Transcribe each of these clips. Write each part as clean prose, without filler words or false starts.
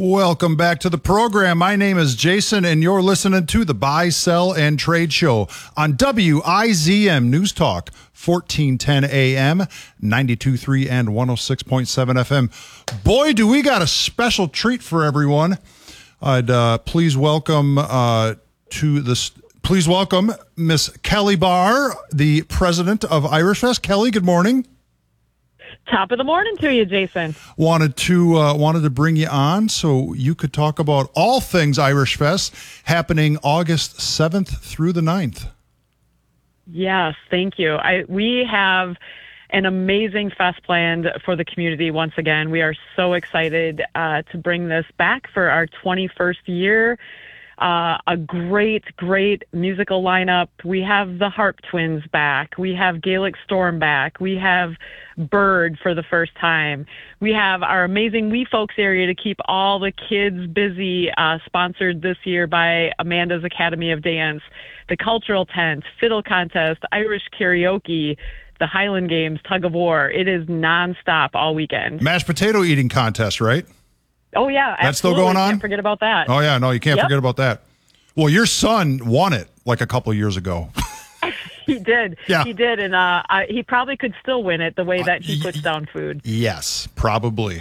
Welcome back to the program. My name is Jason, and you're listening to the Buy, Sell, and Trade Show on WIZM News Talk, 1410 AM, 92.3 and 106.7 FM. Boy, do we got a special treat for everyone. I'd please welcome Please welcome Miss Kelly Barr, the president of Irish Fest. Kelly, good morning. Top of the morning to you, Jason. Wanted to bring you on so you could talk about all things Irish Fest happening August 7th through the 9th. Yes, thank you. We have an amazing fest planned for the community once again. We are so excited to bring this back for our 21st year. A great musical lineup. We have the Harp Twins back. We have Gaelic Storm back. We have Bird for the first time. We have our amazing Wee Folks area to keep all the kids busy, sponsored this year by Amanda's Academy of Dance, the Cultural Tent, Fiddle Contest, Irish Karaoke, the Highland Games, Tug of War. It is nonstop all weekend. Mashed potato eating contest, right? Oh, yeah. Absolutely. That's still going on? Can't forget about that. Oh, yeah. No, you can't forget about that. Well, your son won it like a couple of years ago. He did. Yeah. He did. And he probably could still win it the way that he puts down food. Yes, probably.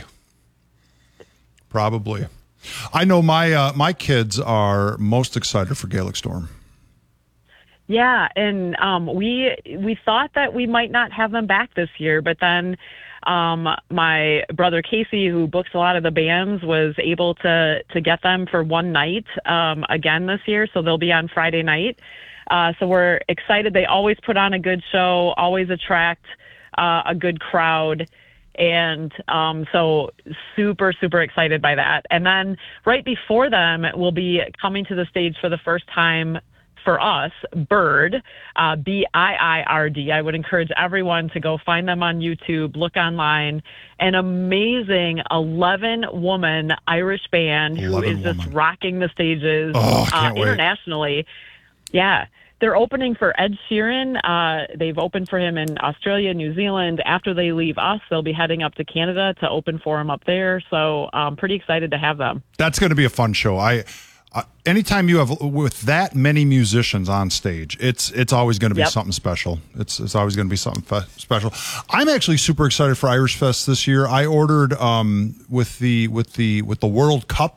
I know my kids are most excited for Gaelic Storm. Yeah, and we thought that we might not have them back this year, but then my brother Casey, who books a lot of the bands, was able to get them for one night again this year, so they'll be on Friday night. So we're excited. They always put on a good show, always attract a good crowd. And so super excited by that. And then right before them will be coming to the stage for the first time for us, Bird, BIIRD. I would encourage everyone to go find them on YouTube, look online. An amazing 11-woman Irish band who is just rocking the stages internationally. Yeah. They're opening for Ed Sheeran. They've opened for him in Australia, New Zealand. After they leave us, they'll be heading up to Canada to open for him up there. So I'm pretty excited to have them. That's going to be a fun show. Anytime you have with that many musicians on stage, it's always going to be something special. It's always going to be something special. I'm actually super excited for Irish Fest this year. I ordered with the World Cup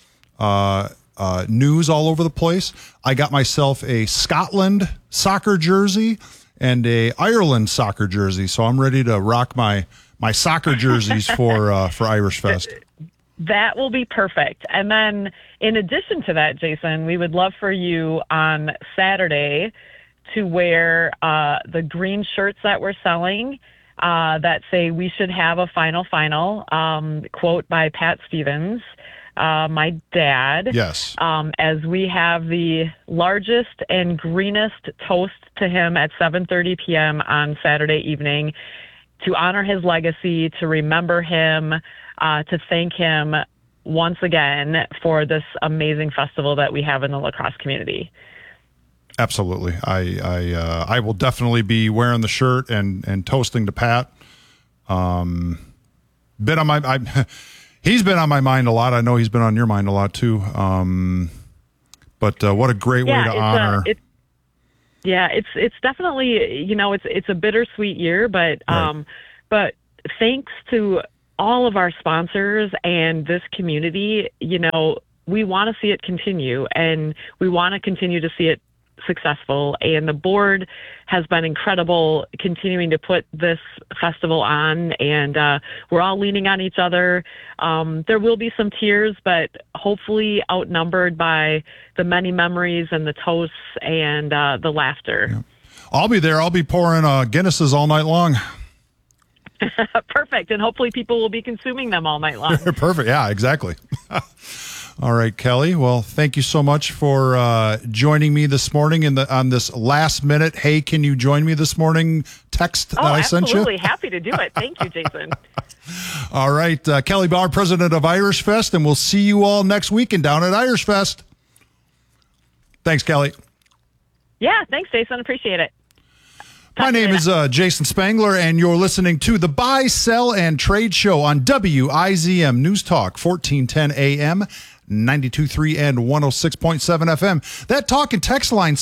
news all over the place. I got myself a Scotland soccer jersey and a Ireland soccer jersey, so I'm ready to rock my soccer jerseys for Irish Fest. That will be perfect. And then in addition to that, Jason, we would love for you on Saturday to wear the green shirts that we're selling that say "We should have a final," quote by Pat Stevens, my dad. Yes. As we have the largest and greenest toast to him at 7:30 p.m. on Saturday evening to honor his legacy, to remember him, to thank him once again for this amazing festival that we have in the lacrosse community. Absolutely. I will definitely be wearing the shirt and toasting to Pat. He's been on my mind a lot. I know he's been on your mind a lot too. But what a great way to honor. It's definitely, it's a bittersweet year, but but thanks to all of our sponsors and this community, we want to see it continue, and we want to continue to see it successful. And the board has been incredible continuing to put this festival on, and we're all leaning on each other. There will be some tears, but hopefully outnumbered by the many memories and the toasts and the laughter. Yeah. I'll be there. I'll be pouring Guinnesses all night long. Perfect. And hopefully people will be consuming them all night long. Perfect. Yeah, exactly. All right, Kelly. Well, thank you so much for joining me this morning on this last minute, hey, can you join me this morning text that I sent you? Absolutely. Happy to do it. Thank you, Jason. All right. Kelly Barr, president of Irish Fest, and we'll see you all next weekend down at Irish Fest. Thanks, Kelly. Yeah, thanks, Jason. Appreciate it. My name is Jason Spangler, and you're listening to the Buy, Sell, and Trade Show on WIZM News Talk, 1410 AM, 92.3 and 106.7 FM. That talk and text line,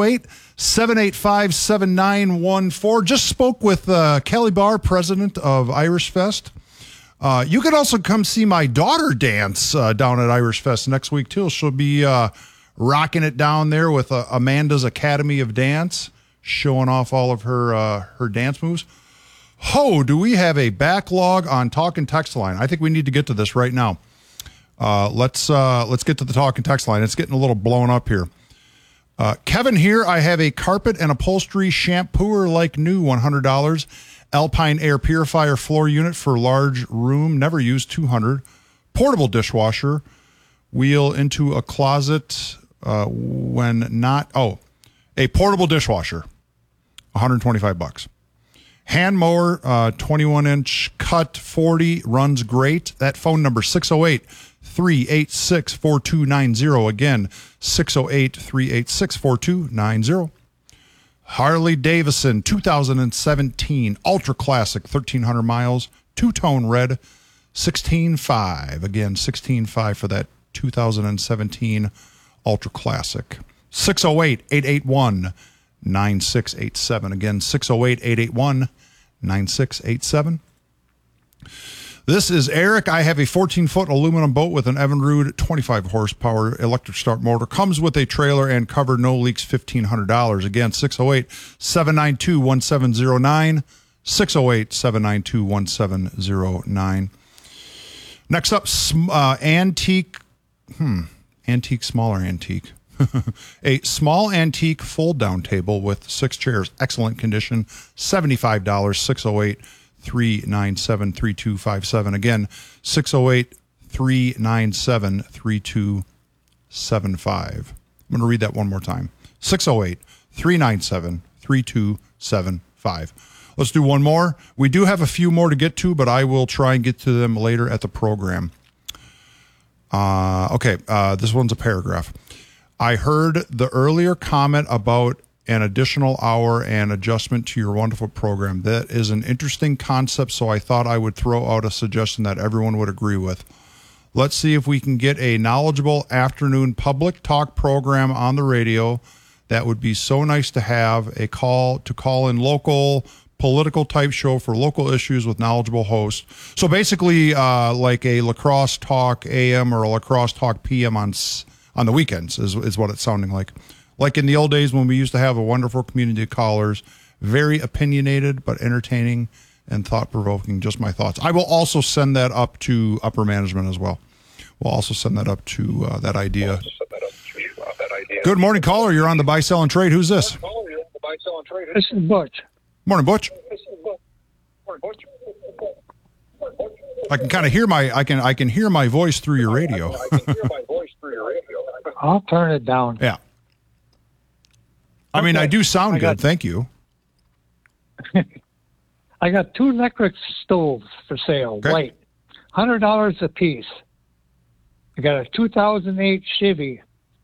608-785-7914. Just spoke with Kelly Barr, president of Irish Fest. You can also come see my daughter dance down at Irish Fest next week, too. She'll be rocking it down there with Amanda's Academy of Dance, showing off all of her dance moves. Do we have a backlog on talk and text line? I think we need to get to this right now. Let's get to the talk and text line. It's getting a little blown up here. Kevin here. I have a carpet and upholstery shampooer like new, $100. Alpine Air Purifier floor unit for large room, never used, $200. Portable dishwasher, wheel into a closet when not. A portable dishwasher, $125. Hand mower, 21-inch cut 40, runs great. That phone number, 608-386-4290. Again, 608-386-4290. Harley Davidson 2017 Ultra Classic, 1,300 miles, two-tone red, 16.5. Again, 16.5 for that 2017 Ultra Classic. 608-881-9687. Again, 608-881-9687. This is Eric. I have a 14-foot aluminum boat with an Evinrude 25 horsepower electric start motor. Comes with a trailer and cover, no leaks, $1,500. Again, 608-792-1709. 608-792-1709. Next up, antique, smaller antique. A small antique fold-down table with 6 chairs, excellent condition, $75, 608-397-3257. Again, 608-397-3275. I'm going to read that one more time. 608-397-3275. Let's do one more. We do have a few more to get to, but I will try and get to them later at the program. This one's a paragraph. I heard the earlier comment about an additional hour and adjustment to your wonderful program. That is an interesting concept, so I thought I would throw out a suggestion that everyone would agree with. Let's see if we can get a knowledgeable afternoon public talk program on the radio. That would be so nice to have a call in local political type show for local issues with knowledgeable hosts. So basically like a lacrosse talk AM or a lacrosse talk PM on the weekends is what it's sounding like. Like in the old days when we used to have a wonderful community of callers, very opinionated but entertaining and thought-provoking, just my thoughts. I will also send that up to upper management as well. We'll also send that up to that idea. Good morning, caller. You're on the Buy, Sell, and Trade. Who's this? This is Butch. Morning, Butch. I can kind of hear I can hear my voice through your radio. I'll turn it down. Yeah. I mean, I do sound good. Thank you. I got 2 electric stoves for sale, okay. White, $100 a piece. I got a 2008 Chevy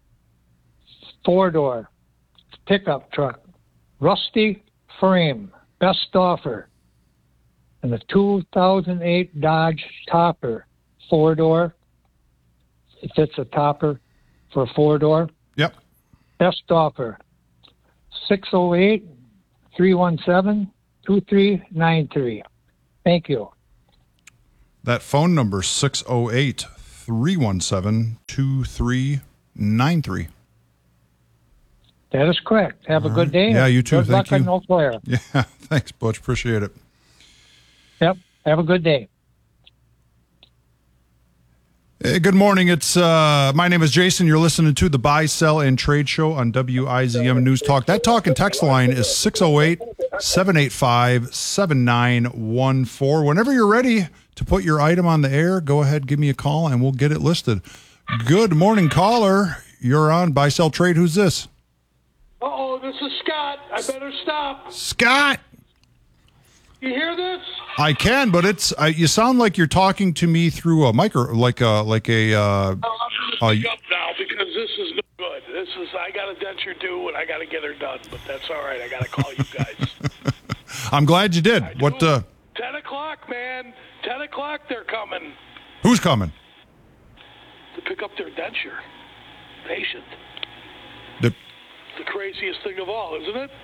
4-door pickup truck, rusty frame, best offer. And the 2008 Dodge Topper 4-door. It fits a topper for a 4-door. Yep. Best offer. 608-317-2393. Thank you. That phone number, 608-317-2393. That is correct. Have a good day. Yeah, you too. Good Thank luck you. in Eau Claire. Yeah, thanks, Butch. Appreciate it. Yep. Have a good day. Hey, good morning. It's my name is Jason. You're listening to the Buy, Sell, and Trade Show on WIZM News Talk. That talk and text line is 608-785-7914. Whenever you're ready to put your item on the air, go ahead, give me a call, and we'll get it listed. Good morning, caller. You're on Buy, Sell, Trade. Who's this? Uh-oh, this is Scott. I better stop. Scott. You hear this? I can, but it's you sound like you're talking to me through a micro, like a. I'm going to speak up now because this is no good. This I got a denture due, and I got to get her done. But that's all right. I got to call you guys. I'm glad you did. What? 10 o'clock, man. 10 o'clock, they're coming Who's coming? to pick up their denture. Patient. The, The craziest thing of all, isn't it?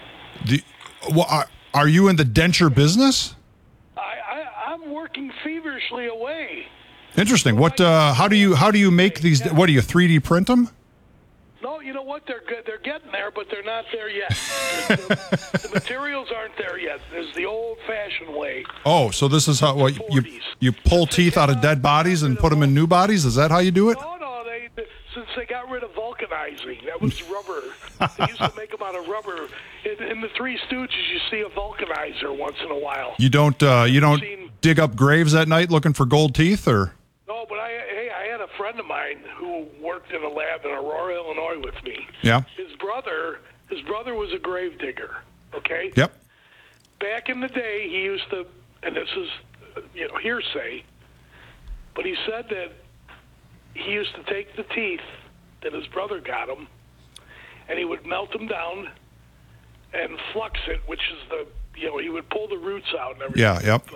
are you in the denture business? I'm working feverishly away. Interesting. What? How do you make these? What do you 3D print them? No, you know what? They're good. They're getting there, but they're not there yet. The materials aren't there yet. There's the old-fashioned way. Oh, so this is how what you pull teeth out of dead bodies and put them in new bodies? Is that how you do it? No, since they got rid of vulcanizing, that was rubber. They used to make them out of rubber. In the Three Stooges, you see a vulcanizer once in a while. You don't dig up graves at night looking for gold teeth, or? No, but I had a friend of mine who worked in a lab in Aurora, Illinois, with me. Yeah. His brother was a grave digger. Okay. Yep. Back in the day, he used to, and this is, hearsay, but he said that he used to take the teeth that his brother got him, and he would melt them down and flux it, which is he would pull the roots out and everything. Yeah. Yep.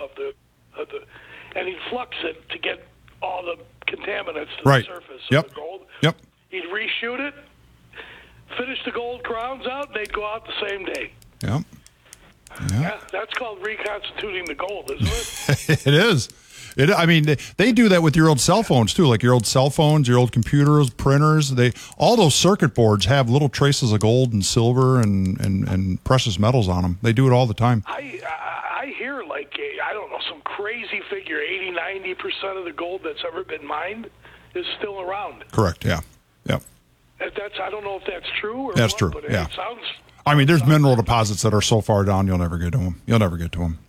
And he'd flux it to get all the contaminants to Right. the surface Yep. of the gold. Yep. He'd reshoot it, finish the gold crowns out, and they'd go out the same day. Yep. Yeah, that's called reconstituting the gold, isn't it? It is. I mean, they do that with your old cell phones too, like your old cell phones, your old computers, printers. All those circuit boards have little traces of gold and silver and precious metals on them. They do it all the time. I hear I don't know, some crazy figure, 80-90% of the gold that's ever been mined is still around. Correct. Yeah. Yep. I don't know if that's true or That's what, true. but Yeah. it sounds. I mean, there's mineral deposits that are so far down you'll never get to them.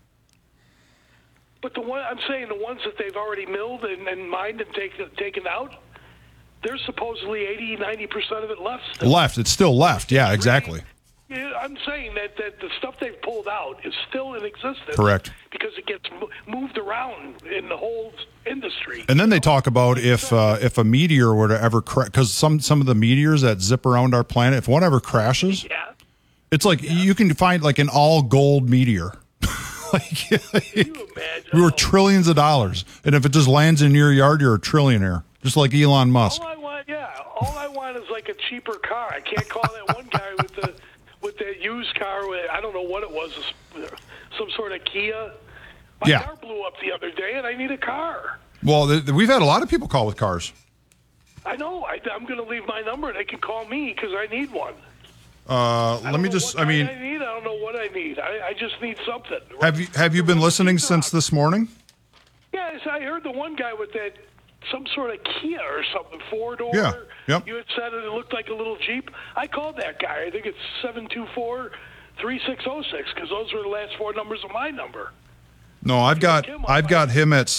But the ones that they've already milled and mined and taken out, there's supposedly 80-90% of it left. Still. Left. It's still left. Yeah, exactly. Yeah, I'm saying that the stuff they've pulled out is still in existence. Correct. Because it gets moved around in the whole industry. And then they talk about if a meteor were to ever crash, because some of the meteors that zip around our planet, if one ever crashes, it's like you can find like an all gold meteor. Can you imagine? We were trillions of dollars, and if it just lands in your yard, you're a trillionaire, just like Elon Musk. All I want is like a cheaper car. I can't call that one guy with that used car. I don't know what it was, some sort of Kia. My car blew up the other day, and I need a car. Well, we've had a lot of people call with cars. I know. I'm going to leave my number. They can call me because I need one. Let me just. I don't know what I need. I just need something. Have you been listening since this morning? Yes, I heard the one guy with that some sort of Kia or something, 4-door. Yeah. Yep. You had said it looked like a little Jeep. I called that guy. I think it's 724-3606 because those were the last four numbers of my number. No, I've got him at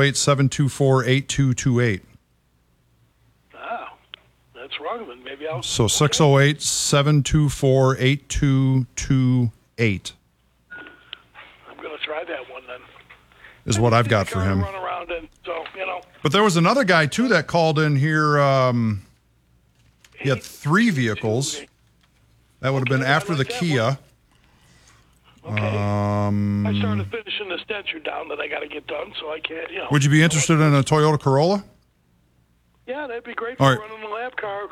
608-724-8228. That's wrong, then maybe I'll... So 608-724-8228. I'm going to try that one, then. Is what I've got for him. Run around and, But there was another guy, too, that called in here. He had 3 vehicles. That would have been after the Kia. Okay. I started finishing this denture down that I got to get done, so I can't, Would you be interested in a Toyota Corolla? Yeah, that'd be great for running a lab car,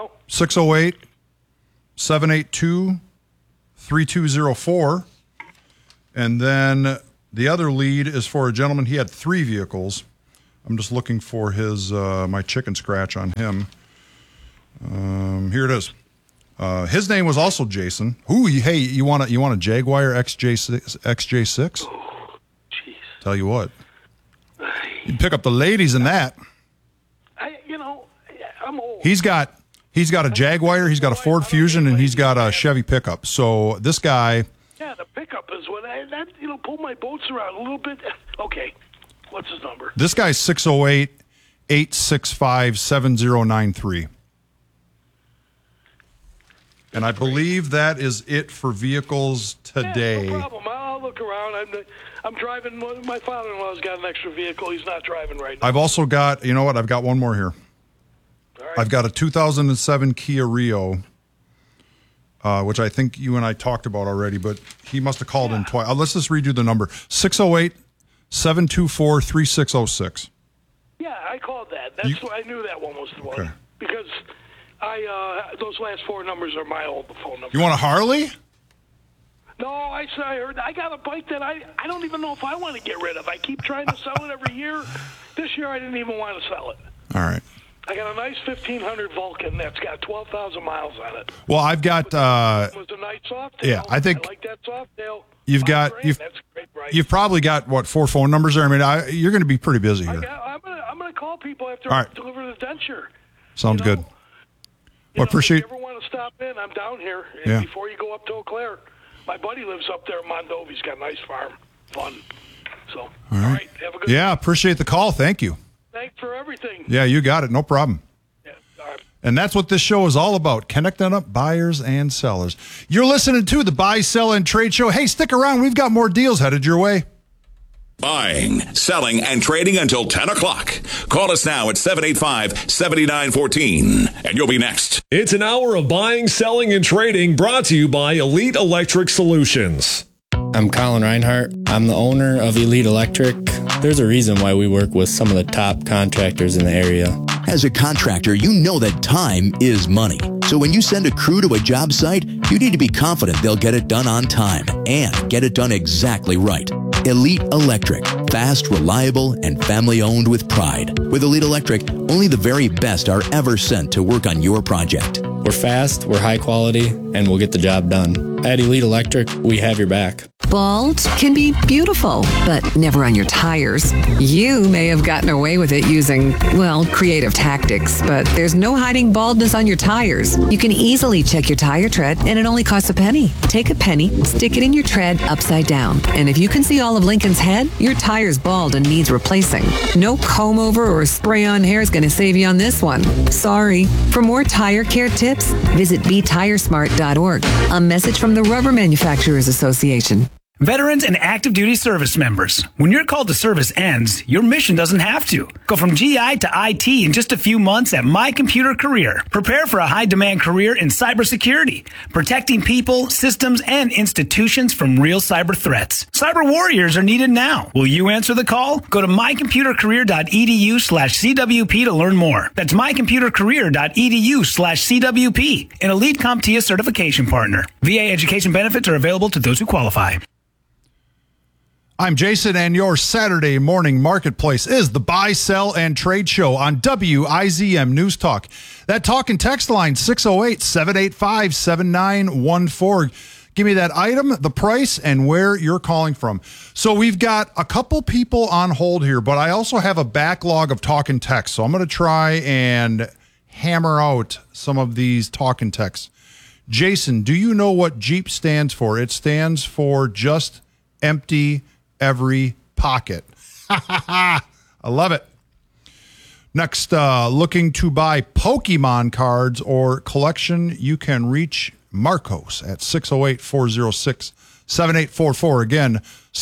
608-782-3204. And then the other lead is for a gentleman. He had 3 vehicles. I'm just looking for his my chicken scratch on him. Here it is. His name was also Jason. Ooh, hey, you want a Jaguar XJ6? Oh, jeez. Tell you what, you'd pick up the ladies in that. I'm old. He's got a Jaguar, he's got a Ford Fusion, and he's got a Chevy pickup. So this guy. Yeah, the pickup is what pull my boats around a little bit. Okay, what's his number? This guy's 608-865-7093. And I believe that is it for vehicles today. No problem. I'll look around. I'm driving. My father-in-law's got an extra vehicle. He's not driving right now. I've also got, I've got one more here. All I've got a 2007 Kia Rio, which I think you and I talked about already, but he must have called in twice. Let's just redo the number. 608-724-3606. Yeah, I called that. That's why I knew that one was the one. Because those last four numbers are my old phone number. You want a Harley? No, I heard I got a bike that I don't even know if I want to get rid of. I keep trying to sell it every year. This year I didn't even want to sell it. All right. I got a nice 1500 Vulcan that's got 12,000 miles on it. Well, I've got. It was a nice soft tail. Yeah, I think. I like that soft tail. You've got. That's a great price. You've probably got what 4 phone numbers there. I mean, you're going to be pretty busy here. I'm gonna call people after I deliver the denture. Sounds good. Well, appreciate. If you ever want to stop in, I'm down here. Yeah. Before you go up to Eau Claire, my buddy lives up there in Mondove. He's got a nice farm. Fun. So, all right. Have a good. Yeah, appreciate the call. Thank you. Thanks for everything. Yeah, you got it. No problem. Yeah. All right. And that's what this show is all about, connecting up buyers and sellers. You're listening to the Buy, Sell, and Trade Show. Hey, stick around. We've got more deals headed your way. Buying, selling, and trading until 10 o'clock. Call us now at 785-7914, and you'll be next. It's an hour of buying, selling, and trading brought to you by Elite Electric Solutions. I'm Colin Reinhart. I'm the owner of Elite Electric. There's a reason why we work with some of the top contractors in the area. As a contractor, you know that time is money. So when you send a crew to a job site, you need to be confident they'll get it done on time and get it done exactly right. Elite Electric. Fast, reliable, and family-owned with pride. With Elite Electric, only the very best are ever sent to work on your project. We're fast, we're high quality, and we'll get the job done. At Elite Electric, we have your back. Bald can be beautiful, but never on your tires. You may have gotten away with it using, well, creative tactics, but there's no hiding baldness on your tires. You can easily check your tire tread, and it only costs a penny. Take a penny, stick it in your tread upside down, and if you can see all of Lincoln's head, your tire's bald and needs replacing. No comb over or spray-on hair is going to save you on this one. Sorry. For more tire care tips, visit betiresmart.org. A message from the Rubber Manufacturers Association. Veterans and active duty service members, when your call to service ends, your mission doesn't have to. Go from GI to IT in just a few months at My Computer Career. Prepare for a high-demand career in cybersecurity, protecting people, systems, and institutions from real cyber threats. Cyber warriors are needed now. Will you answer the call? Go to mycomputercareer.edu/CWP to learn more. That's mycomputercareer.edu/CWP, an elite CompTIA certification partner. VA education benefits are available to those who qualify. I'm Jason, and your Saturday morning marketplace is the Buy, Sell, and Trade Show on WIZM News Talk. That talk and text line, 608-785-7914. Give me that item, the price, and where you're calling from. So we've got a couple people on hold here, but I also have a backlog of talk and text. So I'm going to try and hammer out some of these talk and texts. Jason, do you know what Jeep stands for? It stands for just empty every pocket. I love it. Next, looking to buy Pokemon cards or collection, you can reach Marcos at 608-406-7844. Again,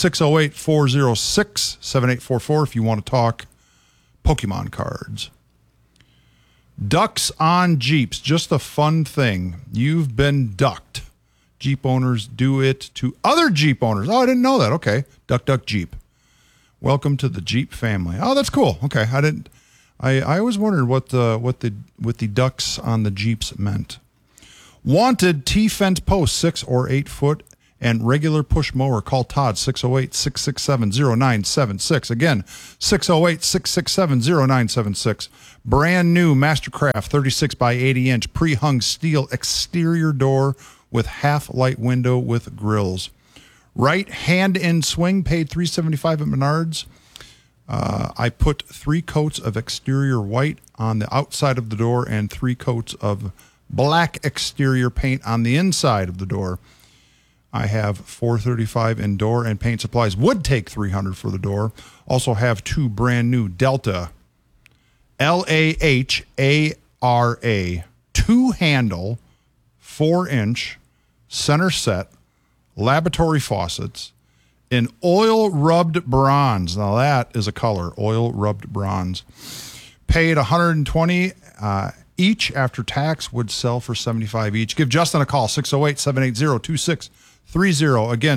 608-406-7844 if you want to talk Pokemon cards. Ducks on Jeeps, just a fun thing. You've been ducked. Jeep owners do it to other Jeep owners. Oh, I didn't know that. Okay. Duck, duck, Jeep. Welcome to the Jeep family. Oh, that's cool. Okay. I always wondered what the ducks on the Jeeps meant. Wanted T-fence post 6 or 8 foot and regular push mower. Call Todd 608-667-0976. Again, 608-667-0976. Brand new Mastercraft 36 by 80 inch pre-hung steel exterior door with half-light window with grills. Right hand in swing, paid $375 at Menards. I put 3 coats of exterior white on the outside of the door and 3 coats of black exterior paint on the inside of the door. I have $435 in door and paint supplies. Would take $300 for the door. Also have 2 brand new Delta LAHARA 2-handle 4-inch center set laboratory faucets in oil rubbed bronze. Now that is a color, oil rubbed bronze. Paid $120 each after tax would sell for $75 each. Give Justin a call, 608-780-2630. Again,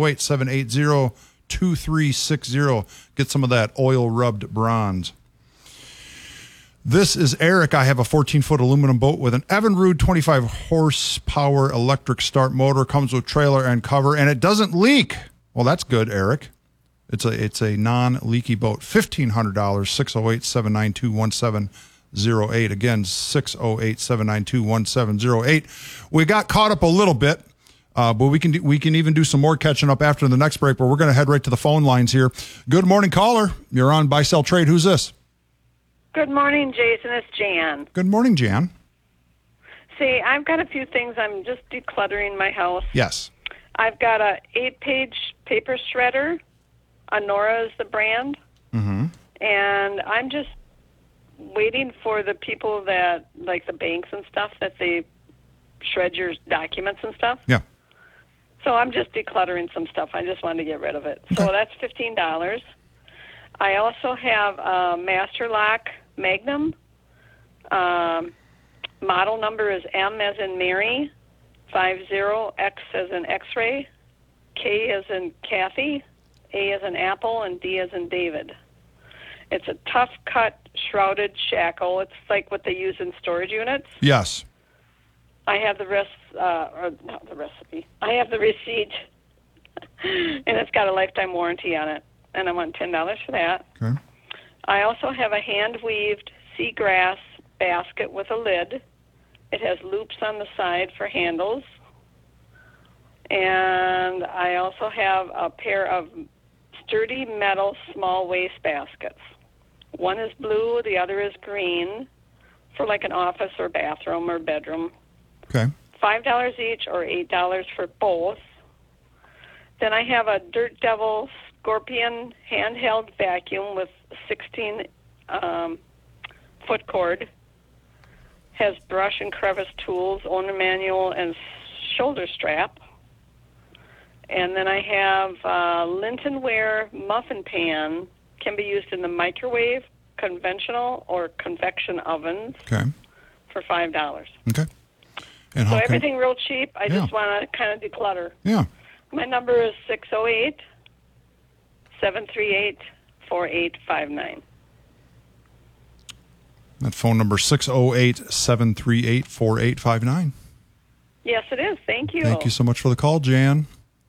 608-780-2360. Get some of that oil-rubbed bronze. This is Eric. I have a 14-foot aluminum boat with an Evinrude 25 horsepower electric start motor. Comes with trailer and cover, and it doesn't leak. Well, that's good, Eric. It's a non-leaky boat. $1,500, 608-792-1708. Again, 608-792-1708. We got caught up a little bit, but we can even do some more catching up after the next break, but we're going to head right to the phone lines here. Good morning, caller. You're on Buy, Sell, Trade. Who's this? Good morning, Jason. It's Jan. Good morning, Jan. See, I've got a few things. I'm just decluttering my house. Yes. I've got a 8-page paper shredder. Anora is the brand. Mm-hmm. And I'm just waiting for the people that, like the banks and stuff, that they shred your documents and stuff. Yeah. So I'm just decluttering some stuff. I just wanted to get rid of it. Okay. So that's $15. I also have a Master Lock Magnum. Model number is M as in Mary, 50, X as in X-ray, K as in Kathy, A as in Apple, and D as in David. It's a tough cut shrouded shackle. It's like what they use in storage units. Yes. I have the not the recipe. I have the receipt, and it's got a lifetime warranty on it, and I want $10 for that. Okay. I also have a hand-weaved seagrass basket with a lid. It has loops on the side for handles. And I also have a pair of sturdy metal small waste baskets. One is blue, the other is green, for like an office or bathroom or bedroom. Okay. $5 each or $8 for both. Then I have a Dirt Devil Scorpion handheld vacuum with 16 foot cord. Has brush and crevice tools, owner manual, and shoulder strap. And then I have Lintonware muffin pan. Can be used in the microwave, conventional, or convection ovens. Okay. For $5. Okay. And so everything real cheap. I just want to kind of declutter. Yeah. My number is 608-738-4859. That phone number, 608-738-4859. Yes, it is. Thank you. Thank you so much for the call, Jan.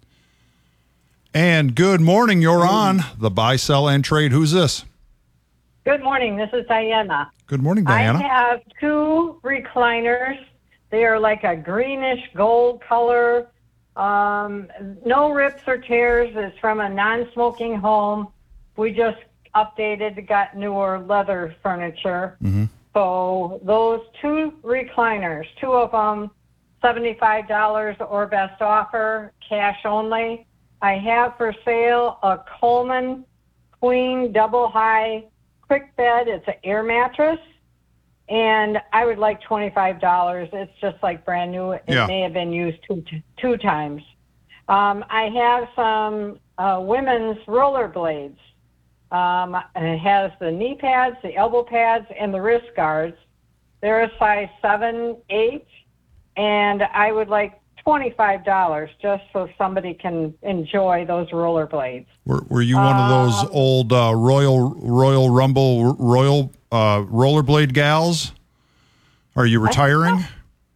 And good morning. You're on the Buy, Sell, and Trade. Who's this? Good morning. This is Diana. Good morning, Diana. I have 2 recliners. They are like a greenish gold color. No rips or tears. It's from a non-smoking home. We just updated, got newer leather furniture. Mm-hmm. So those 2 recliners, 2 of them, $75 or best offer, cash only. I have for sale a Coleman Queen double high quick bed. It's an air mattress, and I would like $25. It's just like brand new. It may have been used two times. I have some women's rollerblades. It has the knee pads, the elbow pads, and the wrist guards. They're a size 7, 8, and I would like $25 just so somebody can enjoy those rollerblades. Were you one of those old Royal Rumble rollerblade gals? Are you retiring?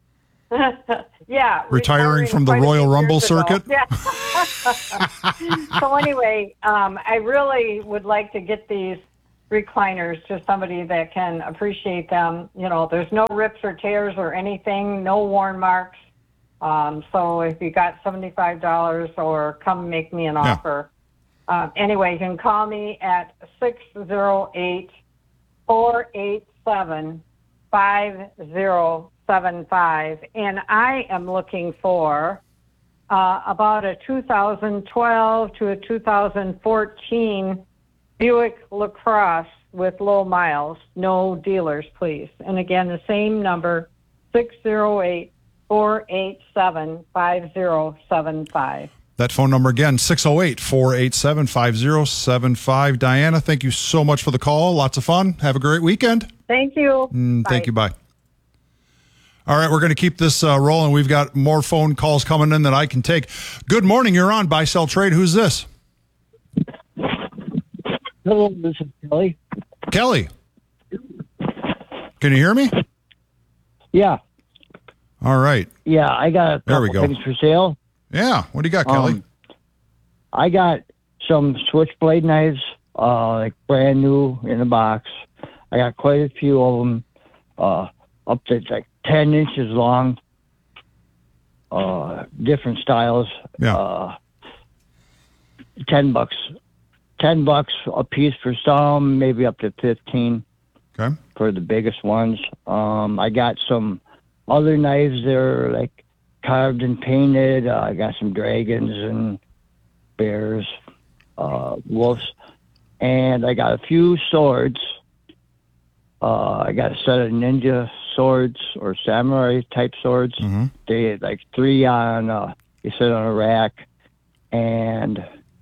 Yeah. Retiring from the Royal Rumble circuit? Yeah. So anyway, I really would like to get these recliners to somebody that can appreciate them. You know, there's no rips or tears or anything, no worn marks. So if you got $75 or come make me an offer. Anyway, you can call me at 608-487-5075. And I am looking for about a 2012 to a 2014 Buick LaCrosse with low miles. No dealers, please. And again, the same number, 608-487-5075. That phone number again, 608-487-5075. Diana, thank you so much for the call. Lots of fun. Have a great weekend. Thank you. Thank you. Bye. All right, we're going to keep this rolling. We've got more phone calls coming in that I can take. Good morning. You're on Buy, Sell, Trade. Who's this? Hello, this is Kelly. Kelly. Can you hear me? Yeah. All right. Yeah, I got a couple things for sale. Yeah. What do you got, Kelly? I got some switchblade knives, like brand new in the box. I got quite a few of them, up to like 10 inches long, different styles. Yeah. $10 a piece for some, maybe up to 15. Okay. For the biggest ones. I got some other knives that are like carved and painted. I got some dragons and bears, wolves, and I got a few swords. I got a set of ninja swords or samurai type swords. Mm-hmm. They had like 3 on, you sit on a rack, and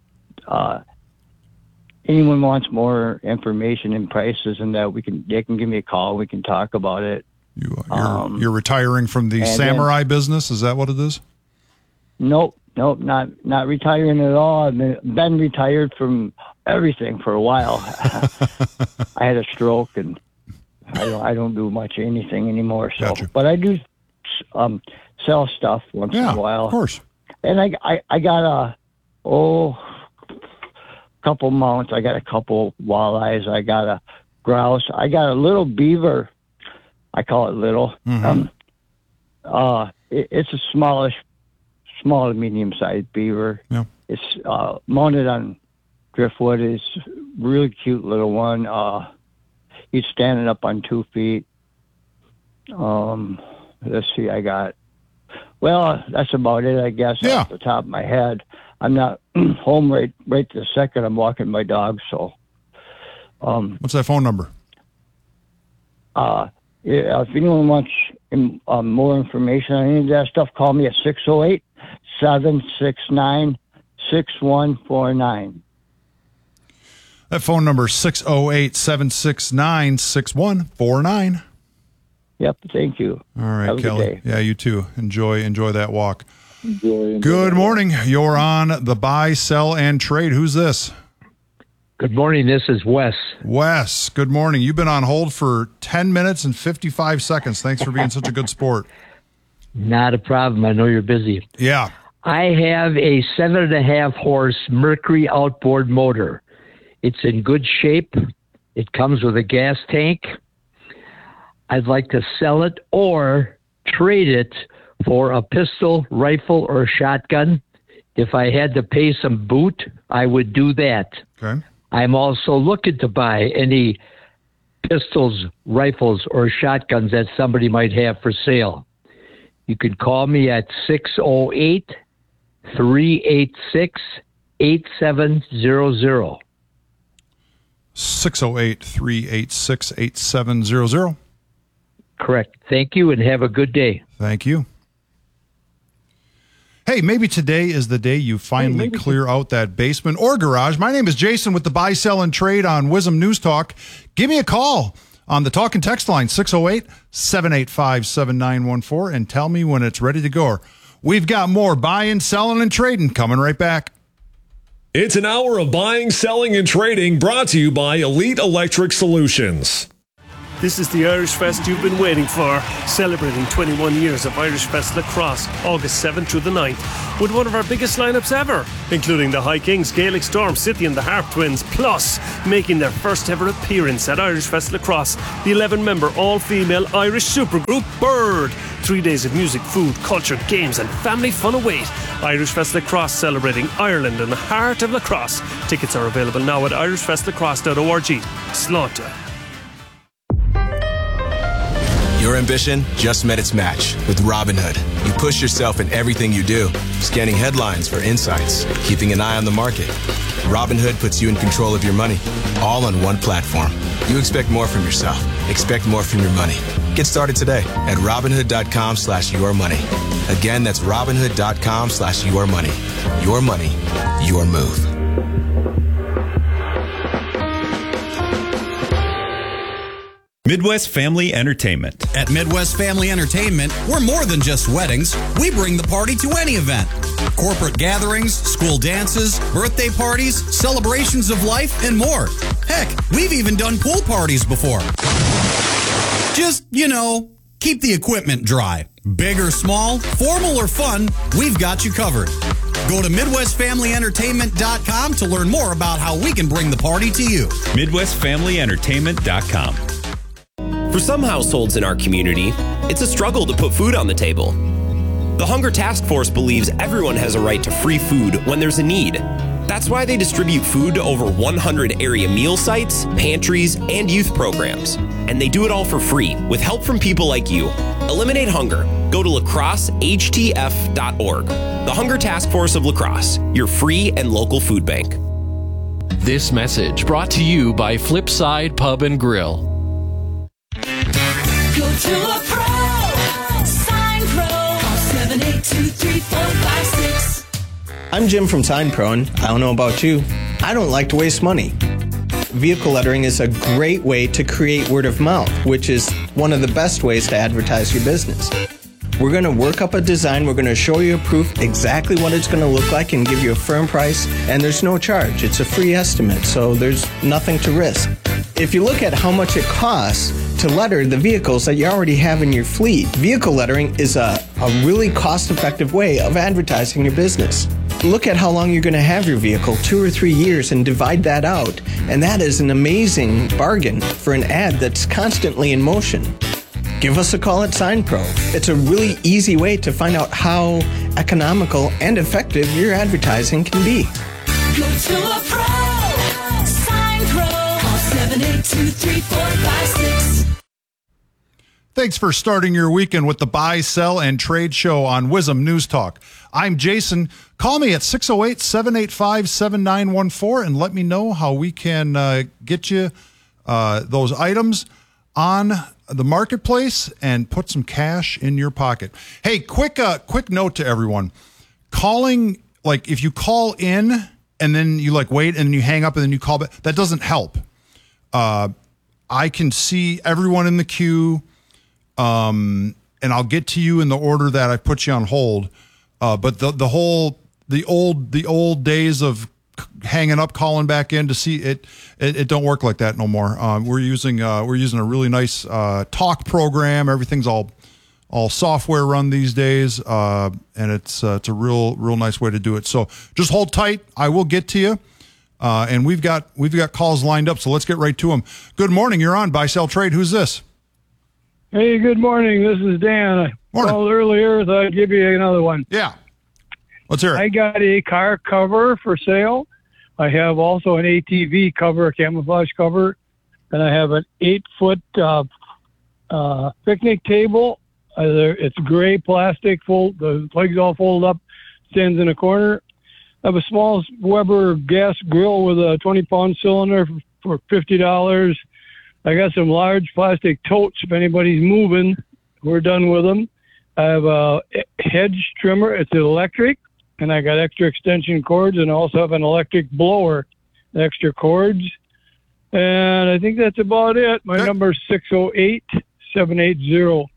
anyone wants more information and prices and that, they can give me a call. We can talk about it. You're retiring from the samurai business. Is that what it is? Nope, not retiring at all. I've been retired from everything for a while. I had a stroke and I don't do much anything anymore. So, Gotcha. But I do sell stuff once in a while. Of course. And I got couple mounts. I got a couple walleyes. I got a grouse. I got a little beaver. I call it little. Mm-hmm. It's a small to medium-sized beaver. Yeah. It's mounted on driftwood. It's a really cute little one. He's standing up on 2 feet. Let's see. That's about it, I guess, off the top of my head. I'm not home right this second. I'm walking my dog, so. What's that phone number? If anyone wants more information on any of that stuff, call me at 608-769-6149. That phone number is 608-769-6149. Yep, thank you. All right, Have a Kelly. good day. Yeah, you too. Enjoy that walk. Enjoy Good morning. You're on the Buy, Sell, and Trade. Who's this? Good morning. This is Wes. Wes, good morning. You've been on hold for 10 minutes and 55 seconds. Thanks for being such a good sport. Not a problem. I know you're busy. Yeah. I have a 7.5 horse Mercury outboard motor. It's in good shape. It comes with a gas tank. I'd like to sell it or trade it for a pistol, rifle, or shotgun. If I had to pay some boot, I would do that. Okay. I'm also looking to buy any pistols, rifles, or shotguns that somebody might have for sale. You can call me at 608-386-8700. 608-386-8700. Correct. Thank you and have a good day. Thank you. Hey, maybe today is the day you finally clear out that basement or garage. My name is Jason with the Buy, Sell, and Trade on WIZM News Talk. Give me a call on the talk and text line, 608-785-7914, and tell me when it's ready to go. We've got more buying, selling, and trading coming right back. It's an hour of buying, selling, and trading brought to you by Elite Electric Solutions. This is the Irish Fest you've been waiting for, celebrating 21 years of Irish Fest Lacrosse, August 7th through the 9th, with one of our biggest lineups ever, including the High Kings, Gaelic Storm, City and the Harp Twins, plus making their first ever appearance at Irish Fest Lacrosse, the 11-member all-female Irish supergroup Bird. 3 days of music, food, culture, games and family fun await. Irish Fest Lacrosse, celebrating Ireland in the heart of lacrosse. Tickets are available now at irishfestlacrosse.org. Slaughter. Your ambition just met its match with Robinhood. You push yourself in everything you do, scanning headlines for insights, keeping an eye on the market. Robinhood puts you in control of your money, all on one platform. You expect more from yourself. Expect more from your money. Get started today at Robinhood.com/yourmoney. Again, that's Robinhood.com/yourmoney. Your money, your move. Midwest Family Entertainment. At Midwest Family Entertainment, we're more than just weddings. We bring the party to any event. Corporate gatherings, school dances, birthday parties, celebrations of life, and more. Heck, we've even done pool parties before. Just, keep the equipment dry. Big or small, formal or fun, we've got you covered. Go to MidwestFamilyEntertainment.com to learn more about how we can bring the party to you. MidwestFamilyEntertainment.com. For some households in our community, it's a struggle to put food on the table. The Hunger Task Force believes everyone has a right to free food when there's a need. That's why they distribute food to over 100 area meal sites, pantries, and youth programs. And they do it all for free, with help from people like you. Eliminate hunger. Go to lacrossehtf.org. The Hunger Task Force of La Crosse, your free and local food bank. This message brought to you by Flipside Pub and Grill. Go to a pro. Sign Pro. 7823456. I'm Jim from Sign Pro, and I don't know about you, I don't like to waste money. Vehicle lettering is a great way to create word of mouth, which is one of the best ways to advertise your business. We're going to work up a design, we're going to show you a proof exactly what it's going to look like and give you a firm price, and there's no charge. It's a free estimate, so there's nothing to risk. If you look at how much it costs to letter the vehicles that you already have in your fleet, vehicle lettering is a really cost-effective way of advertising your business. Look at how long you're going to have your vehicle, 2 or 3 years, and divide that out. And that is an amazing bargain for an ad that's constantly in motion. Give us a call at Sign Pro. It's a really easy way to find out how economical and effective your advertising can be. Go to a pro. Sign Pro. Call 7823456. Thanks for starting your weekend with the Buy, Sell, and Trade Show on WIZM News Talk. I'm Jason. Call me at 608-785-7914 and let me know how we can get you those items on the marketplace and put some cash in your pocket. Hey, quick note to everyone. Calling, like if you call in and then you wait and then you hang up and then you call back, that doesn't help. I can see everyone in the queue. And I'll get to you in the order that I put you on hold. But the old days of hanging up, calling back in to see it don't work like that no more. We're using a really nice talk program. Everything's all software run these days, and it's a real nice way to do it. So just hold tight. I will get to you. And we've got calls lined up. So let's get right to them. Good morning. You're on Buy, Sell, Trade. Who's this? Hey, good morning. This is Dan. I called earlier, so I'd give you another one. Yeah. Let's hear it. I got a car cover for sale. I have also an ATV cover, a camouflage cover, and I have an 8-foot picnic table. It's gray plastic, the legs all fold up, stands in a corner. I have a small Weber gas grill with a 20-pound cylinder for $50. I got some large plastic totes if anybody's moving. We're done with them. I have a hedge trimmer. It's electric, and I got extra extension cords, and I also have an electric blower, extra cords. And I think that's about it. My number is 608-780-5256.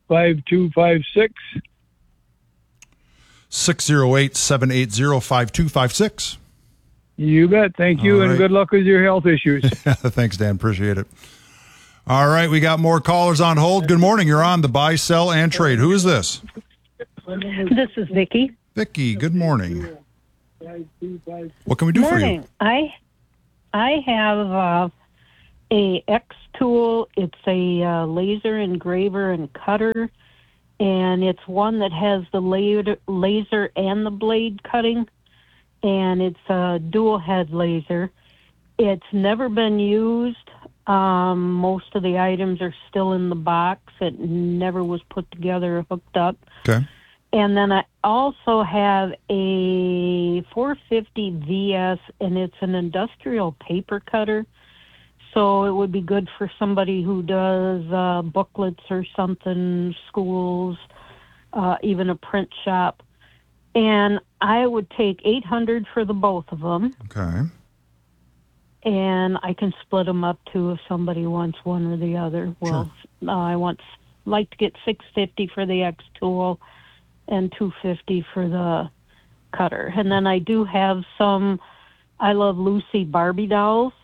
608-780-5256. You bet. Thank you, and good luck with your health issues. Thanks, Dan. Appreciate it. All right, we got more callers on hold. Good morning. You're on the Buy, Sell, and Trade. Who is this? This is Vicki. Vicki, good morning. What can we do for you? I have a X tool. It's a laser engraver and cutter, and it's one that has the laser and the blade cutting, and it's a dual head laser. It's never been used. Most of the items are still in the box. It never was put together or hooked up. Okay. And then I also have a 450 VS, and it's an industrial paper cutter. So it would be good for somebody who does booklets or something, schools, even a print shop. And I would take $800 for the both of them. Okay. and I can split them up too if somebody wants one or the other. Well, I like to get $650 for the X tool and $250 for the cutter. And then I do have some I Love Lucy Barbie dolls,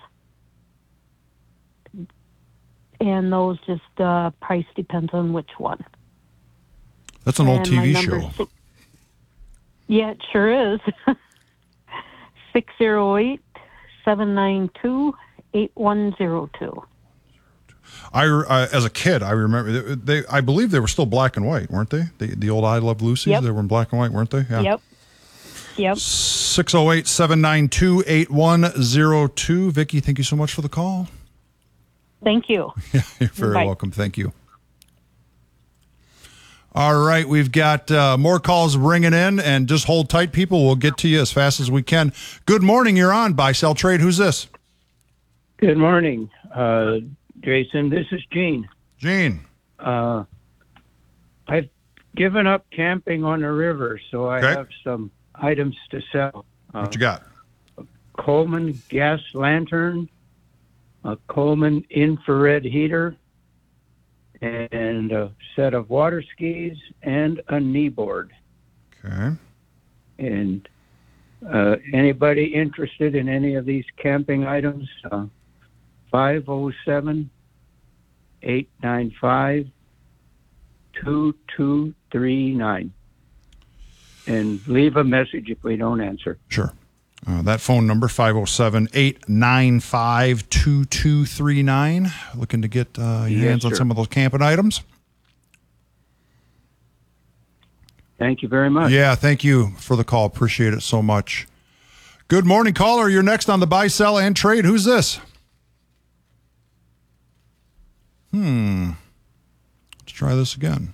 and those just price depends on which one. That's an old TV show. Yeah, it sure is. 608-792-8102. As a kid, I remember I believe they were still black and white, weren't they? The old I Love Lucy's, Yep. They were in black and white, weren't they? Yeah. Yep. 608-792-8102. Vicki, thank you so much for the call. Thank you. Yeah, you're very Bye. welcome. Thank you. All right, we've got more calls ringing in, and just hold tight, people. We'll get to you as fast as we can. Good morning. You're on Buy, Sell, Trade. Who's this? Good morning, Jason. This is Gene. Gene. I've given up camping on the river, so I have some items to sell. What you got? A Coleman gas lantern, a Coleman infrared heater, and a set of water skis and a knee board. Okay. And anybody interested in any of these camping items, 507-895-2239. And leave a message if we don't answer. Sure. That phone number, 507-895-2239. Looking to get your hands on some of those camping items. Thank you very much. Yeah, thank you for the call. Appreciate it so much. Good morning, caller. You're next on the Buy, Sell, and Trade. Who's this? Let's try this again.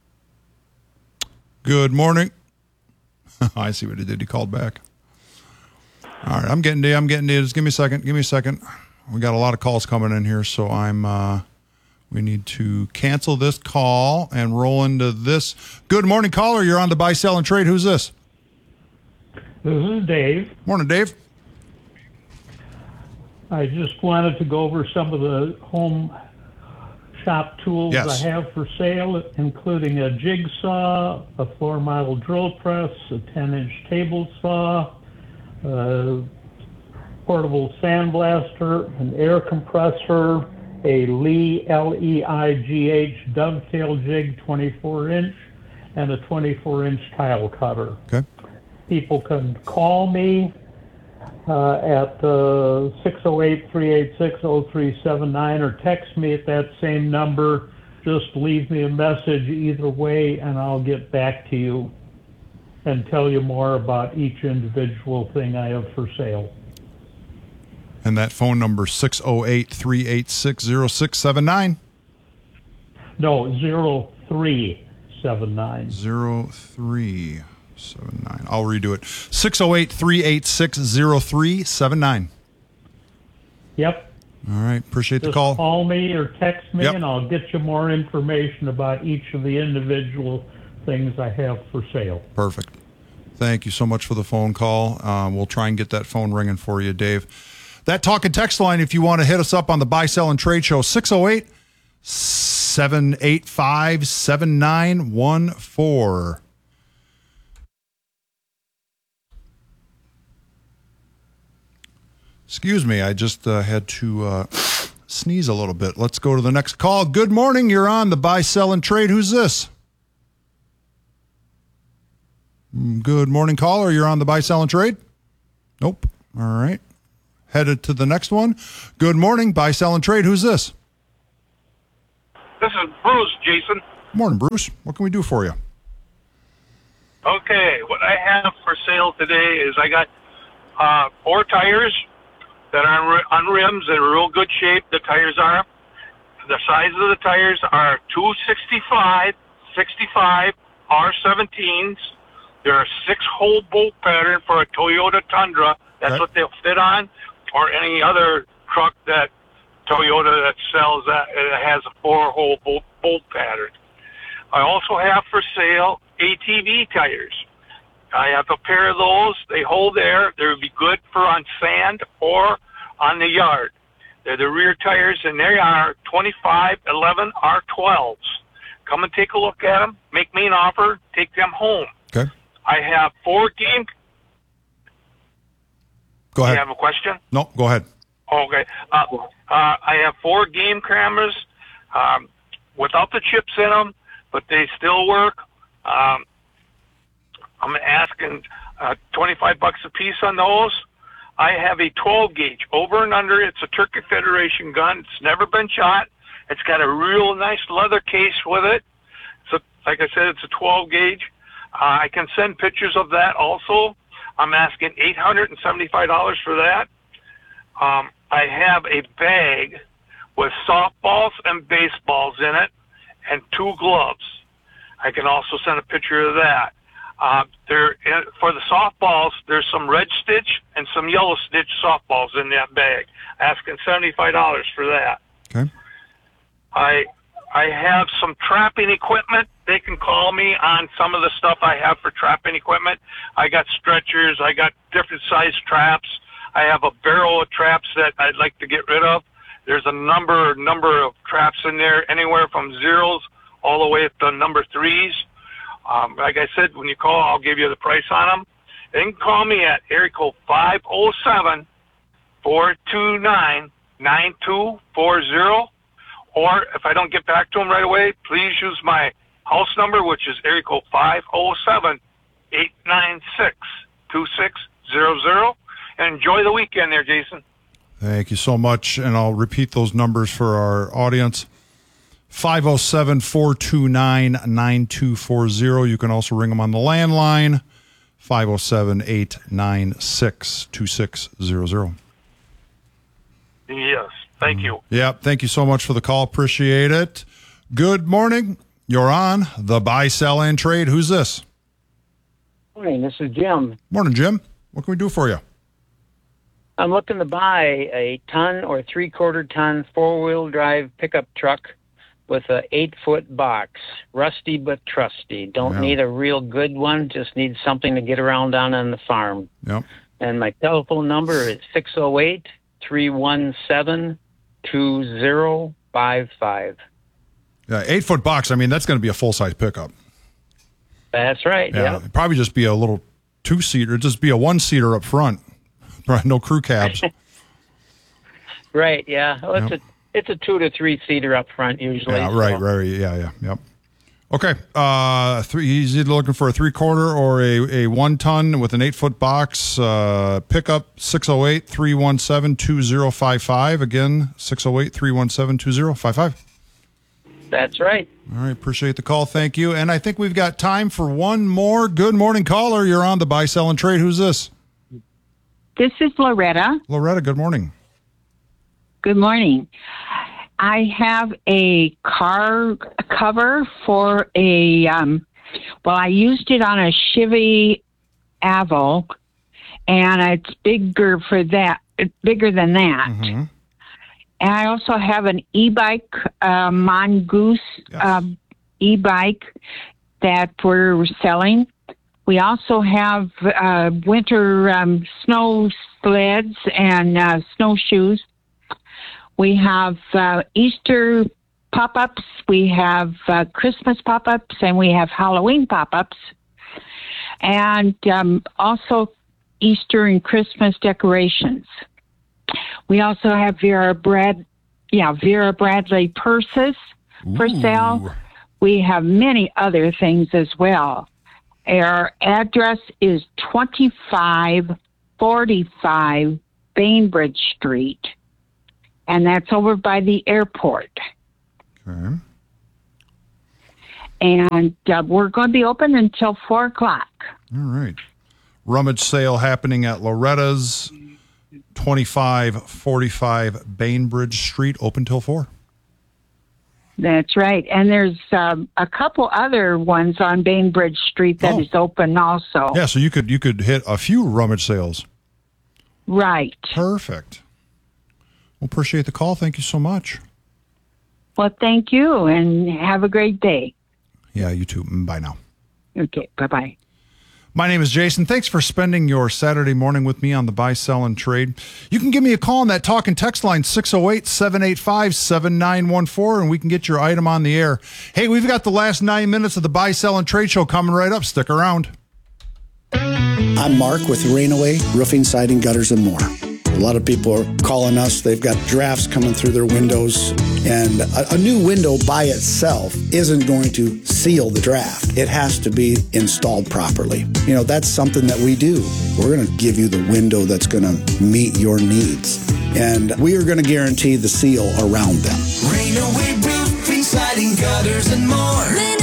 Good morning. I see what he did. He called back. All right, I'm getting to you. Just give me a second. We got a lot of calls coming in here, so we need to cancel this call and roll into this. Good morning, caller. You're on the Buy, Sell, and Trade. Who's this? This is Dave. Morning, Dave. I just wanted to go over some of the home shop tools I have for sale, including a jigsaw, a floor model drill press, a 10-inch table saw, portable sandblaster, an air compressor, a Lee LEIGH dovetail jig 24-inch, and a 24-inch tile cutter. Okay. People can call me at 608-386-0379 or text me at that same number. Just leave me a message either way, and I'll get back to you and tell you more about each individual thing I have for sale. And that phone number, 608-386-0679. No, 0379. 0379. I'll redo it. 608-386-0379. Yep. All right. Appreciate the Just call. Call me or text me, Yep. and I'll get you more information about each of the individual things I have for sale. Perfect. Thank you so much for the phone call. We'll try and get that phone ringing for you, Dave. That talk and text line, if you want to hit us up on the Buy, Sell, and Trade Show, 608-785-7914. Excuse me, I just had to sneeze a little bit. Let's go to the next call. Good morning. You're on the Buy, Sell, and Trade. Who's this? Good morning, caller. You're on the Buy, Sell, and Trade? Nope. All right. Headed to the next one. Good morning, Buy, Sell, and Trade. Who's this? This is Bruce, Jason. Morning, Bruce. What can we do for you? Okay, what I have for sale today is I got 4 tires that are on rims in real good shape. The tires are. The size of the tires are 265, 65, R17s. They're a 6-hole bolt pattern for a Toyota Tundra. That's what they'll fit on, or any other truck that Toyota that sells that it has a 4-hole bolt pattern. I also have for sale ATV tires. I have a pair of those. They hold air. They would be good for on sand or on the yard. They're the rear tires, and they are 2511 R12s. Come and take a look at them. Make me an offer. Take them home. Okay. I have 4 game. Go ahead. You have a question? No, go ahead. Okay. I have 4 game cameras without the chips in them, but they still work. I'm asking $25 a piece on those. I have a 12 gauge over and under. It's a Turkey Federation gun. It's never been shot. It's got a real nice leather case with it. So, like I said, it's a 12 gauge. I can send pictures of that also. I'm asking $875 for that. I have a bag with softballs and baseballs in it and 2 gloves. I can also send a picture of that. For the softballs, there's some red stitch and some yellow stitch softballs in that bag. Asking $75 for that. Okay. I have some trapping equipment. They can call me on some of the stuff I have for trapping equipment. I got stretchers. I got different size traps. I have a barrel of traps that I'd like to get rid of. There's a number of traps in there, anywhere from 0s all the way up to number 3s. Like I said, when you call, I'll give you the price on them. They can call me at area code 507-429-9240. Or if I don't get back to them right away, please use my house number, which is area code 507-896-2600. And enjoy the weekend there, Jason. Thank you so much. And I'll repeat those numbers for our audience. 507-429-9240. You can also ring them on the landline, 507-896-2600. Yes, thank you. Yeah, thank you so much for the call. Appreciate it. Good morning. You're on the Buy, Sell, and Trade. Who's this? Morning, this is Jim. Morning, Jim. What can we do for you? I'm looking to buy a ton or 3/4 ton 4-wheel drive pickup truck with a 8-foot box. Rusty but trusty. Don't need a real good one, just need something to get around on the farm. Yep. And my telephone number is 608-317-2055. Yeah, 8-foot box. I mean, that's going to be a full-size pickup. That's right, yeah. It'd probably just be a little 2-seater, just be a 1-seater up front. No crew cabs. Right, yeah. Well, it's a 2 to 3 seater up front usually. Yeah, right. Yeah. Yep. Okay. He's either looking for a 3/4 or a 1-ton with an 8-foot box. Pickup 608-317-2055. Again, 608-317-2055. That's right. All right. Appreciate the call. Thank you. And I think we've got time for one more. Good morning, caller. You're on the Buy, Sell, and Trade. Who's this? This is Loretta. Loretta, good morning. Good morning. I have a car cover for a, I used it on a Chevy Avil, and it's bigger than that. Mm-hmm. And I also have an e-bike, Mongoose e-bike that we're selling. We also have winter snow sleds and snowshoes. We have Easter pop-ups. We have Christmas pop-ups, and we have Halloween pop-ups. And also Easter and Christmas decorations. We also have Vera Bradley purses for sale. We have many other things as well. Our address is 2545 Bainbridge Street, and that's over by the airport. Okay. And we're going to be open until 4 o'clock. All right. Rummage sale happening at Loretta's, 2545 Bainbridge Street, open till 4. That's right. And there's a couple other ones on Bainbridge Street that is open also. Yeah, so you could hit a few rummage sales. Right. Perfect. Well, appreciate the call. Thank you so much. Well, thank you, and have a great day. Yeah, you too. Bye now. Okay, bye-bye. My name is Jason. Thanks for spending your Saturday morning with me on the Buy, Sell, and Trade. You can give me a call on that talk and text line, 608-785-7914, and we can get your item on the air. Hey, we've got the last 9 minutes of the Buy, Sell, and Trade show coming right up. Stick around. I'm Mark with Rainaway Roofing, Siding, Gutters, and More. A lot of people are calling us. They've got drafts coming through their windows, and a new window by itself isn't going to seal the draft. It has to be installed properly. You know, that's something that we do. We're going to give you the window that's going to meet your needs, and we are going to guarantee the seal around them. Rainaway Roofing, Siding, Gutters, and more.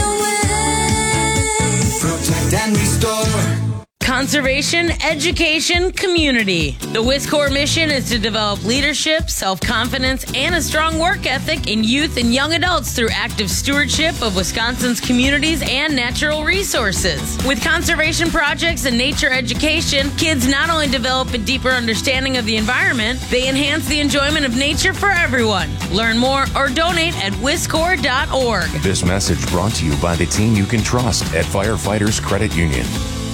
Rainaway. Protect and restore. Conservation, education, community. The WISCOR mission is to develop leadership, self-confidence, and a strong work ethic in youth and young adults through active stewardship of Wisconsin's communities and natural resources. With conservation projects and nature education, kids not only develop a deeper understanding of the environment, they enhance the enjoyment of nature for everyone. Learn more or donate at wiscor.org. This message brought to you by the team you can trust at Firefighters Credit Union.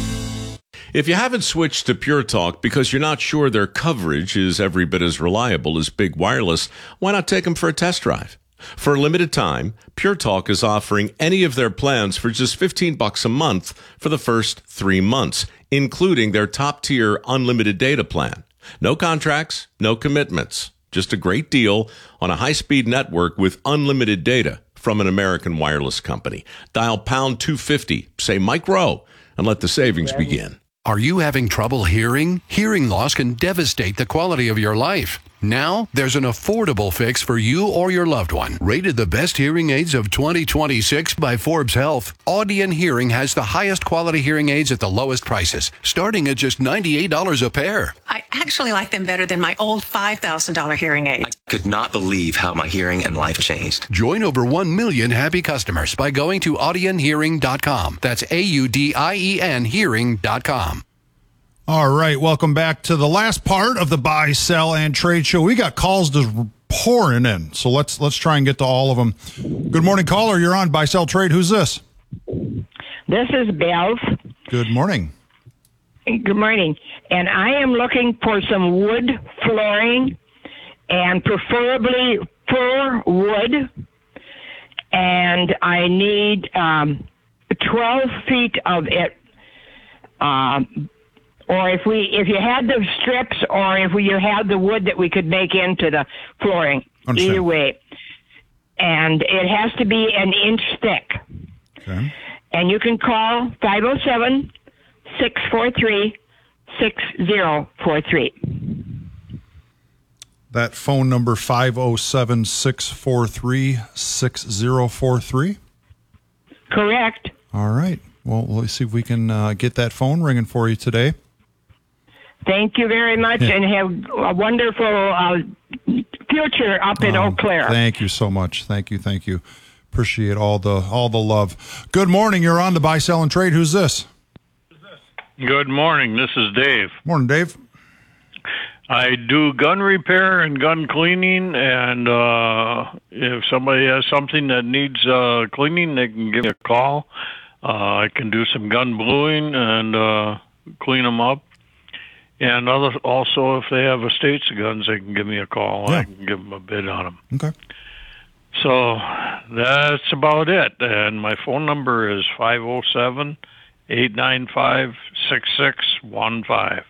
If you haven't switched to Pure Talk because you're not sure their coverage is every bit as reliable as Big Wireless, why not take them for a test drive? For a limited time, Pure Talk is offering any of their plans for just $15 a month for the first 3 months, including their top-tier unlimited data plan. No contracts, no commitments. Just a great deal on a high-speed network with unlimited data from an American wireless company. Dial pound 250, say Mike Rowe, and let the savings begin. Are you having trouble hearing? Hearing loss can devastate the quality of your life. Now, there's an affordable fix for you or your loved one. Rated the best hearing aids of 2026 by Forbes Health, Audion Hearing has the highest quality hearing aids at the lowest prices, starting at just $98 a pair. I actually like them better than my old $5,000 hearing aid. I could not believe how my hearing and life changed. Join over 1 million happy customers by going to audionhearing.com. That's AUDIEN hearing.com. All right, welcome back to the last part of the Buy, Sell, and Trade show. We got calls just pouring in, so let's try and get to all of them. Good morning, caller. You're on Buy, Sell, Trade. Who's this? This is Bev. Good morning. Good morning. And I am looking for some wood flooring, and preferably fir wood. And I need 12 feet of it. Or if you had the strips, or if you had the wood that we could make into the flooring. Understand. Either way. And it has to be an inch thick. Okay. And you can call 507-643-6043. That phone number, 507-643-6043? Correct. All right. Well, let's see if we can get that phone ringing for you today. Thank you very much, and have a wonderful future up in Eau Claire. Thank you so much. Thank you. Appreciate all the love. Good morning. You're on the Buy, Sell, and Trade. Who's this? Good morning. This is Dave. Morning, Dave. I do gun repair and gun cleaning, and if somebody has something that needs cleaning, they can give me a call. I can do some gun bluing and clean them up. And also, if they have estates of guns, they can give me a call. Yeah. I can give them a bid on them. Okay. So that's about it. And my phone number is 507-895-6615.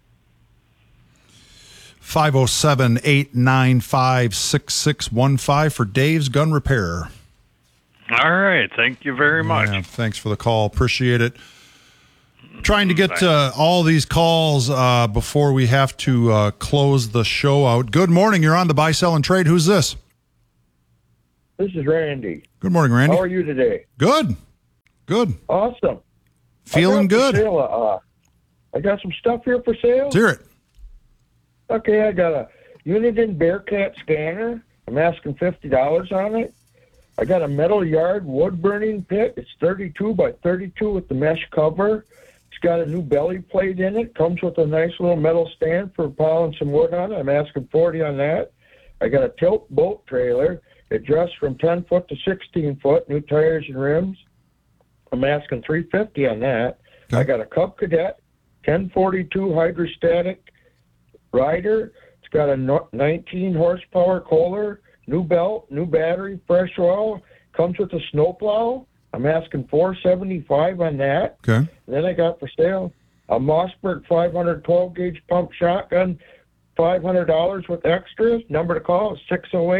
507-895-6615 for Dave's Gun Repair. All right. Thank you very much. Yeah, thanks for the call. Appreciate it. Trying to get all these calls before we have to close the show out. Good morning. You're on the Buy, Sell, and Trade. Who's this? This is Randy. Good morning, Randy. How are you today? Good. Awesome. Feeling good? I got some stuff here for sale. Let's hear it. Okay, I got a Uniden Bearcat scanner. I'm asking $50 on it. I got a metal yard wood burning pit. It's 32 by 32 with the mesh cover. It's got a new belly plate in it. Comes with a nice little metal stand for piling some wood on it. I'm asking $40 on that. I got a tilt boat trailer. It adjusts from 10 foot to 16 foot. New tires and rims. I'm asking $350 on that. I got a Cub Cadet 1042 hydrostatic rider. It's got a 19 horsepower Kohler, new belt, new battery, fresh oil. Comes with a snowplow. I'm asking $475 on that. Okay. And then I got for sale a Mossberg 512 gauge pump shotgun, $500 with extras. Number to call is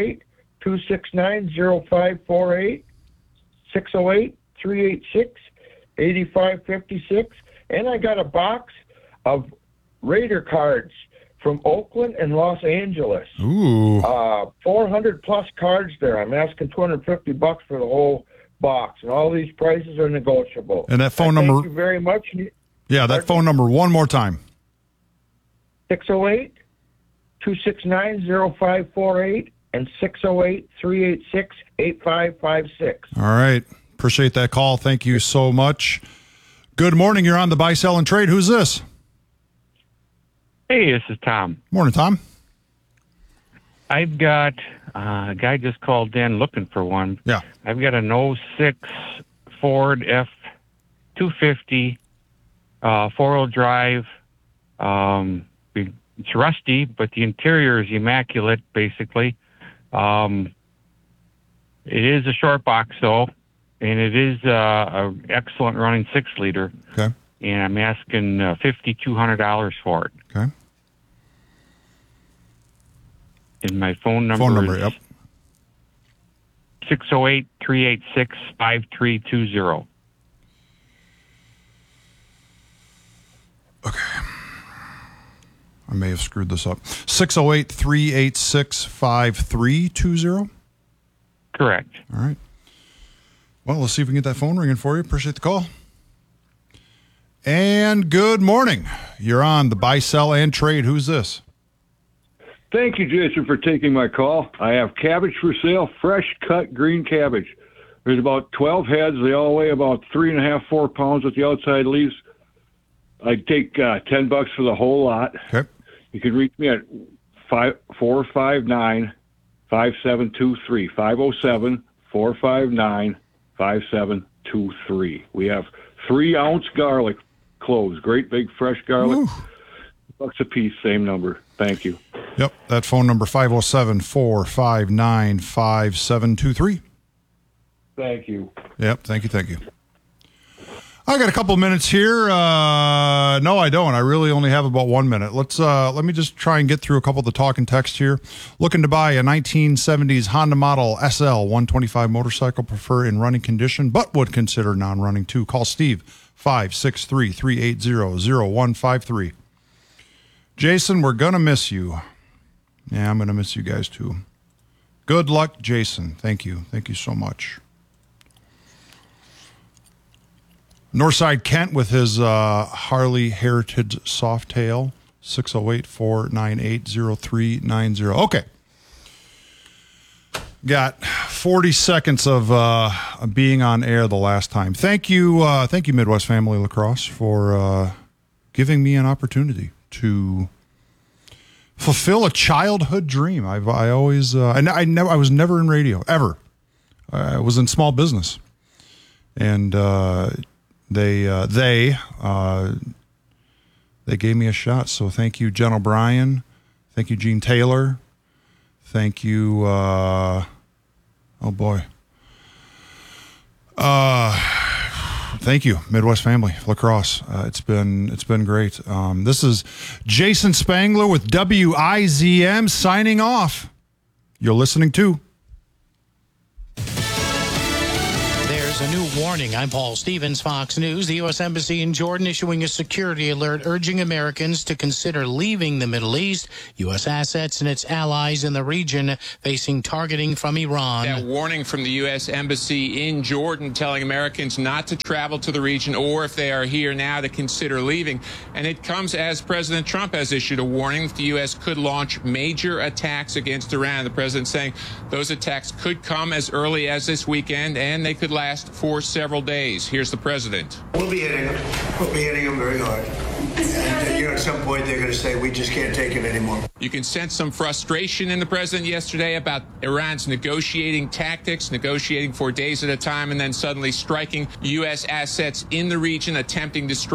608-269-0548, 608-386-8556. And I got a box of Raider cards from Oakland and Los Angeles. Ooh. 400 plus cards there. I'm asking $250 for the whole box, and all these prices are negotiable. And that phone number. Thank you very much. Yeah, that phone number one more time. 608-269-0548 and 608-386-8556. All right. Appreciate that call. Thank you so much. Good morning. You're on the Buy, Sell, and Trade. Who's this? Hey, this is Tom. Morning, Tom. I've got a guy just called in looking for one. Yeah. I've got an 06 Ford F-250 four-wheel drive. It's rusty, but the interior is immaculate, basically. It is a short box, though, and it is an excellent running 6-liter. Okay. And I'm asking $5,200 for it. Okay. And my phone number is 608-386-5320. Okay. I may have screwed this up. 608-386-5320? Correct. All right. Well, let's see if we can get that phone ringing for you. Appreciate the call. And good morning. You're on the Buy, Sell, and Trade. Who's this? Thank you, Jason, for taking my call. I have cabbage for sale, fresh cut green cabbage. There's about 12 heads. They all weigh about 3.5, 4 pounds with the outside leaves. I'd take $10 for the whole lot. Okay. You can reach me at 459-5723, 507-459-5723. We have 3-ounce garlic cloves, great big fresh garlic. $1 a piece, same number. Thank you. Yep, that phone number, 507-459-5723. Thank you. Yep, thank you. I got a couple minutes here. No, I don't. I really only have about 1 minute. Let me just try and get through a couple of the talk and text here. Looking to buy a 1970s Honda model SL 125 motorcycle, prefer in running condition, but would consider non-running too. Call Steve, 563-380-0153. Jason, we're going to miss you. Yeah, I'm going to miss you guys too. Good luck, Jason. Thank you. Thank you so much. Northside Kent with his Harley Heritage Softail, 608-498-0390. Okay. Got 40 seconds of being on air the last time. Thank you, Midwest Family Lacrosse, for giving me an opportunity to fulfill a childhood dream. I was never in radio ever. I was in small business, and they gave me a shot. So thank you, Jen O'Brien. Thank you, Gene Taylor. Thank you. Thank you, Midwest Family Lacrosse. It's been great. This is Jason Spangler with WIZM signing off. You're listening to. There's a new warning. I'm Paul Stevens, Fox News. The U.S. Embassy in Jordan issuing a security alert urging Americans to consider leaving the Middle East. U.S. assets and its allies in the region facing targeting from Iran. That warning from the U.S. Embassy in Jordan telling Americans not to travel to the region, or if they are here now, to consider leaving. And it comes as President Trump has issued a warning that the U.S. could launch major attacks against Iran. The president saying those attacks could come as early as this weekend, and they could last for several days. Here's the president. We'll be hitting them. We'll be hitting them very hard. And, at some point, they're going to say, we just can't take it anymore. You can sense some frustration in the president yesterday about Iran's negotiating tactics, negotiating for days at a time, and then suddenly striking U.S. assets in the region, attempting to strike